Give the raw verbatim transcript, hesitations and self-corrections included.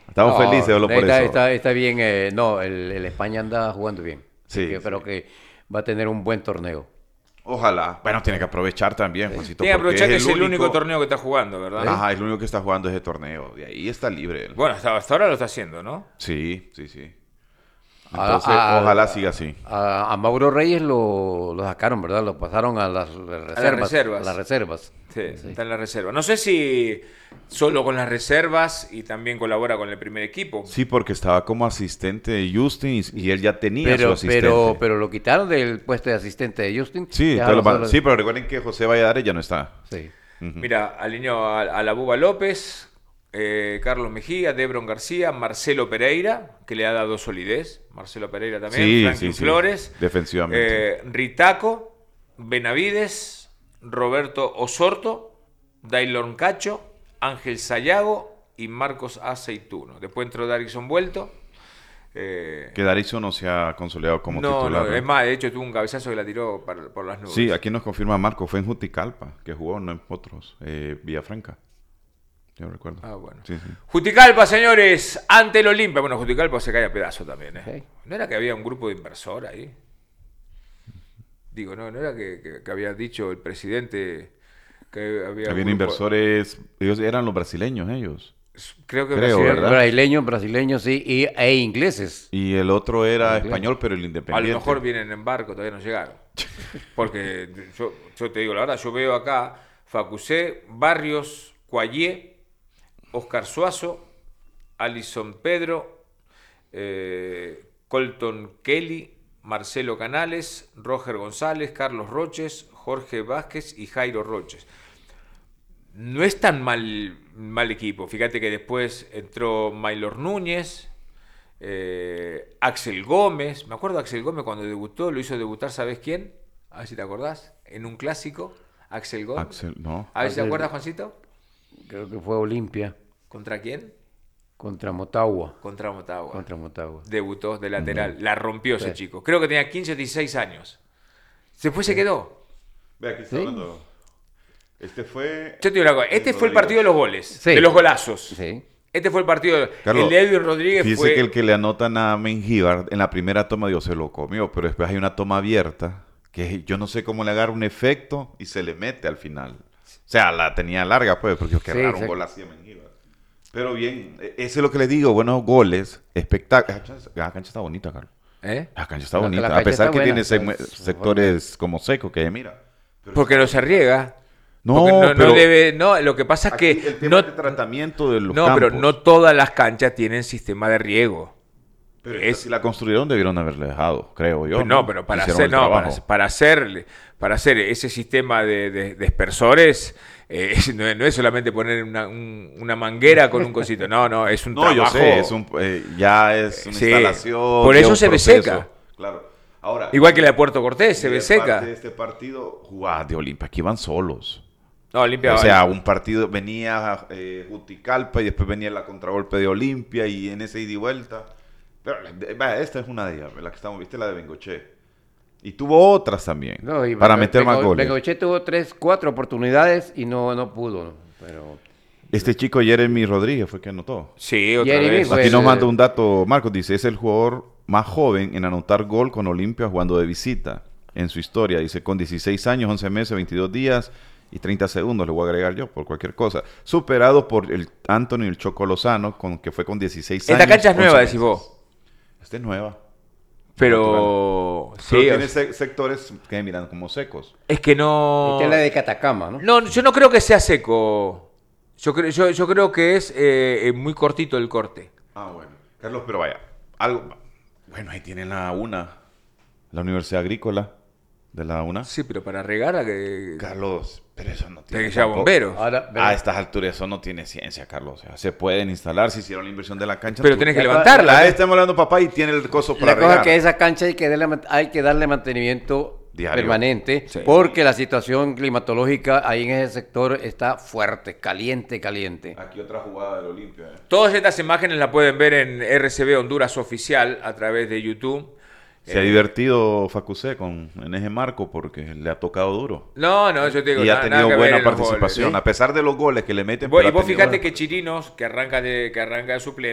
Estamos No, felices, solo por está, eso. está, está bien. eh, no, el, el España anda jugando bien. Sí, Así que espero sí. que va a tener un buen torneo. Ojalá. Bueno, tiene que aprovechar también, Juancito. Tiene que porque aprovechar que es el único torneo que está jugando, ¿verdad? Ajá, el único que está jugando ese torneo. De ahí está libre él. Bueno, hasta, hasta ahora lo está haciendo, ¿no? Sí, sí, sí. A- Entonces, a- ojalá siga así. A, a Mauro Reyes lo, lo sacaron, ¿verdad? Lo pasaron a las reservas. reservas. A las reservas. Sí, Sí. está en la reserva. No sé si solo con las reservas y también colabora con el primer equipo. Sí, porque estaba como asistente de Justin y, y él ya tenía su Pero, asistente. pero, pero lo quitaron del puesto de asistente de Justin. Sí, Ya entonces lo no van- solo- sí, pero recuerden que José Valladares ya no está. Sí. Ujú. Mira, alineó a, a la Buba López, eh, Carlos Mejía, Debron García, Marcelo Pereira, que le ha dado solidez. Marcelo Pereira también, Sí, Franklin sí, sí. Flores, Defensivamente. eh, Ritaco, Benavides, Roberto Osorto, Dailon Cacho, Ángel Sayago y Marcos Aceituno. Después entró Darison Vuelto. Eh, Que Darizzo no se ha consolidado como no, titular. no, ¿no? es más, de hecho tuvo un cabezazo que la tiró para- por las nubes. Sí, aquí nos confirma Marco. Fue en Juticalpa que jugó, no en otros. Eh, Villafranca. Yo recuerdo. Ah, bueno. Sí, sí. Juticalpa, señores, ante el Olimpia. Bueno, Juticalpa se cae a pedazo también, ¿eh? Sí. ¿No era que había un grupo de inversor ahí? Digo, no, no era que, que- que había dicho el presidente que había un Habían grupo- inversores. Ellos eran los brasileños, ellos. Creo que Creo, Brasil- ¿verdad? Brasileños, brasileños, sí, y, e ingleses. Y el otro era Ok. español, pero el A independiente. lo mejor vienen en barco, todavía no llegaron. Porque yo, yo te digo la verdad, yo veo acá Facusé, Barrios, Cuayé, Oscar Suazo, Alison Pedro, eh, Colton Kelly, Marcelo Canales, Roger González, Carlos Roches, Jorge Vázquez y Jairo Roches. No es tan mal, mal equipo. Fíjate que después entró Maylor Núñez, eh, Axel Gómez. Me acuerdo de Axel Gómez cuando debutó, lo hizo debutar, ¿sabes quién? A ver si te acordás. En un clásico, Axel Gómez. Axel, no. A ver si te Axel- acuerdas, Juancito. Creo que fue Olimpia ¿Contra quién? contra Motagua. Contra Motagua. Contra Motagua. Debutó de lateral. La rompió ese Sí. chico. Creo que tenía quince o dieciséis años. Después se quedó. Ve, aquí está Sí. hablando. Este fue. Yo te digo una cosa, este fue el partido de los goles, Sí. de los golazos. Sí. Este fue el partido. Carlos, el de Edwin Rodríguez Fíjese fue. que el que le anotan a Mengíbar en la primera toma, Dios se lo comió, pero después hay una toma abierta que yo no sé cómo le agarra un efecto y se le mete al final. O sea, la tenía larga, pues, porque qué Sí, raro un sí. gol así a Mengíbar. Pero bien, e- eso es lo que les digo, buenos goles, espectáculos. La cancha está bonita, Carlos. ¿Eh? La cancha está La- bonita, la a cancha pesar está que buena, tiene está- seg- está sectores como secos, que mira. Pero Porque no se riega. No, Porque no, no pero debe. No, lo que pasa es aquí que. el tema No, de tratamiento de los no campos. pero no todas las canchas tienen sistema de riego. Pero es- esta, si la construyeron debieron haberle dejado, creo yo. Pues no, pero para Hicieron hacer, el no, para, trabajo. para hacer, para hacer ese sistema de, de- de dispersores, eh, no, es- no es solamente poner una, un- una manguera con un cosito. No, no, es un No, yo trabajo. sé, es un, eh, ya es una Sí, instalación. por ya eso un se ve proceso. seca. Claro. Ahora, Igual que la de Puerto Cortés, se y ve de seca. parte de este partido, jugaba de Olimpia, aquí iban solos. No, limpia. O sea, un partido venía eh, Juticalpa y después venía la contragolpe de Olimpia y en ese ida y vuelta. Pero eh, vaya, esta es una de ellas, la que estamos, viste la de Bengoche. Y tuvo otras también, No, y para Bengo- meter más Bengo- goles. Bengoche tuvo tres, cuatro oportunidades y no, no pudo. ¿no? Pero Este chico Jeremy Rodríguez fue que anotó. Sí, otra Jeremy vez. fue- Aquí Pues, nos eh, manda un dato, Marcos dice, es el jugador más joven en anotar gol con Olimpia jugando de visita en su historia. Dice, con dieciséis años, once meses, veintidós días y treinta segundos, le voy a agregar yo por cualquier cosa. Superado por el Anthony el Choco Lozano, con, que fue con dieciséis años. Esta cancha es once nueva, meses. decís vos. Esta es nueva. Pero. Pero Sí, tiene o sea, se- sectores que miran como secos. es que no. esta es la de Catacama, ¿no? No, yo no creo que sea seco. Yo, creo- yo, yo creo que es eh, eh, muy cortito el corte. Ah, bueno. Carlos, pero vaya, algo... Bueno, ahí tienen la UNA, la Universidad Agrícola de la UNA. Sí, pero para regar a que. Carlos, pero eso no Tiene tiene... que llevar tampoco- bomberos. Ahora, A estas alturas eso no tiene ciencia, Carlos. O sea, se pueden instalar si hicieron la inversión de la cancha. Pero tú- tenés que Ya- levantarla, ya ¿eh? estamos hablando, papá, y tiene el coso para la cosa es regar. que esa cancha hay que darle, man- hay que darle mantenimiento Diario. permanente Sí. porque la situación climatológica ahí en ese sector está fuerte, caliente, caliente. Aquí otra jugada del Olimpia. ¿eh? Todas estas imágenes las pueden ver en R C B Honduras Oficial a través de YouTube. Se ha Eh, divertido Facusé con, en ese marco porque le ha tocado duro. No, no, yo te digo, Y nada- ha nada tenido que ver buena en los participación. goles, ¿sí? A pesar de los goles que le meten. Vos- pero Y ha vos tenido fíjate buena- que Chirinos, que arranca de, que arranca de suplente,